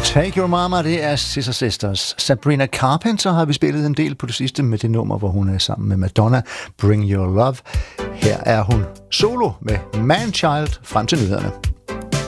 Take Your Mama, det er Scissor Sisters. Sabrina Carpenter har vi spillet en del på det sidste med det nummer, hvor hun er sammen med Madonna, Bring Your Love. Her er hun solo med Man Child frem til nyhederne.